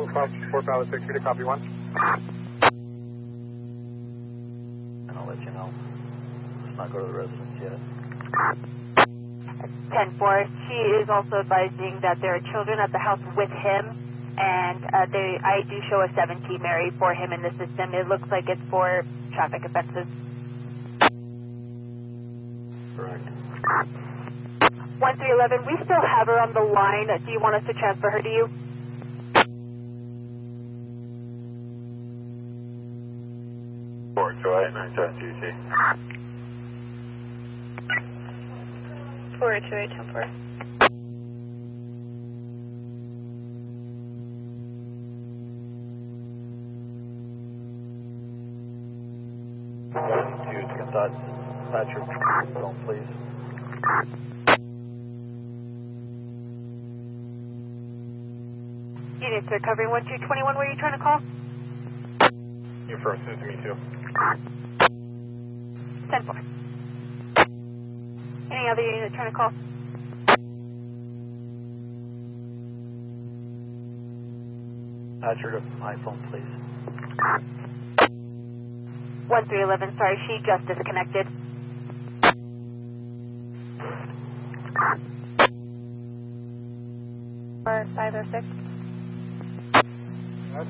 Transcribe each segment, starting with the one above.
Fort Pilot 6 to copy 1. And I'll let you know. Let's not go to the residence yet. 10-4. She is also advising that there are children at the house with him, and I do show a 17 Mary for him in the system. It looks like it's for traffic offenses. Correct. 1311, we still have her on the line. Do you want us to transfer her to you? Fort Joy, 97GC. 428, 10-4. Thatcher, phone, please. Units are covering 1221. Where are you trying to call? You first, it's me too. 10-4. Any other unit trying to call? Thatcher to my phone, please. 1311, sorry, she just disconnected. Or 506. Yes.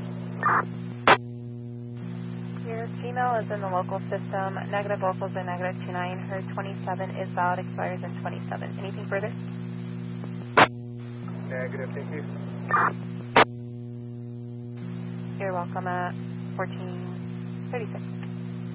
Your female is in the local system. Negative vocals are -29. Her 27 is valid, expires in 27. Anything further? Negative, thank you. You're welcome at 1436.